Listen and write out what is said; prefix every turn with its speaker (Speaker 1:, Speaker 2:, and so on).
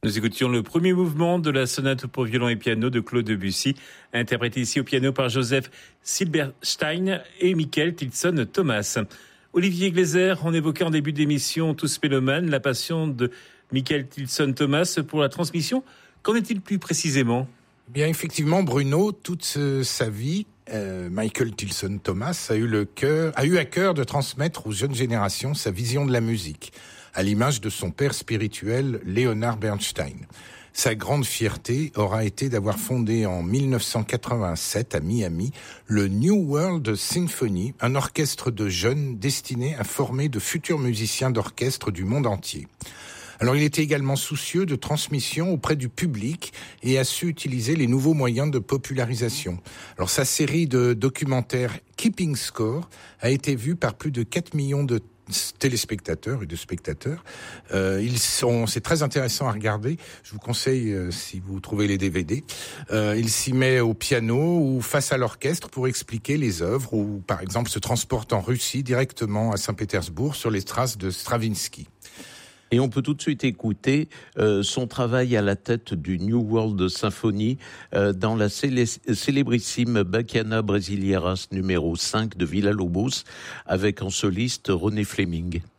Speaker 1: Nous écoutions le premier mouvement de la sonate pour violon et piano de Claude Debussy, interprété ici au piano par Joseph Silberstein et Michael Tilson Thomas. Olivier Gleiser, on évoquait en début d'émission Tous mélomanes, la passion de Michael Tilson Thomas pour la transmission. Qu'en est-il plus précisément ?
Speaker 2: Bien, effectivement, Bruno, toute sa vie, Michael Tilson Thomas a eu à cœur de transmettre aux jeunes générations sa vision de la musique, à l'image de son père spirituel, Leonard Bernstein. Sa grande fierté aura été d'avoir fondé en 1987 à Miami le New World Symphony, un orchestre de jeunes destiné à former de futurs musiciens d'orchestre du monde entier. Alors il était également soucieux de transmission auprès du public et a su utiliser les nouveaux moyens de popularisation. Alors sa série de documentaires Keeping Score a été vue par plus de 4 millions de téléspectateurs et de spectateurs. C'est très intéressant à regarder. Je vous conseille, si vous trouvez les DVD, il s'y met au piano ou face à l'orchestre pour expliquer les œuvres, ou par exemple se transporte en Russie directement à Saint-Pétersbourg sur les traces de Stravinsky.
Speaker 3: Et on peut tout de suite écouter son travail à la tête du New World Symphony dans la célébrissime Bachiana Brasileiras numéro 5 de Villa-Lobos, avec en soliste René Fleming.